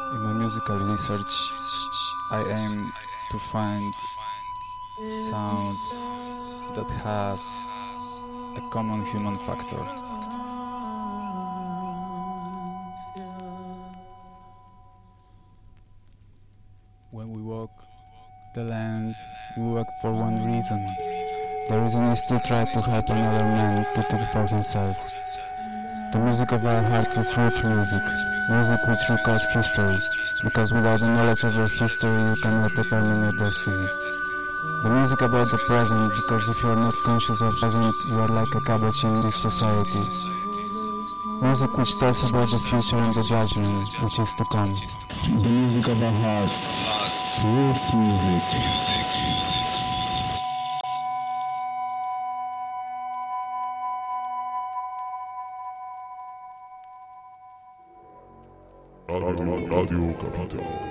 In my musical research, I aim to find sounds that has a common human factor. When we walk the land, we walk for one reason. The reason is to try to help another man to think for himself. The music of our hearts is rich music, music which records history, because without the knowledge of your history you cannot determine your destiny. The music about the present, because if you are not conscious of present, you are like a cabbage in this society. Music which tells about the future and the judgment which is to come. The music of our hearts, roots music. Radio Capital.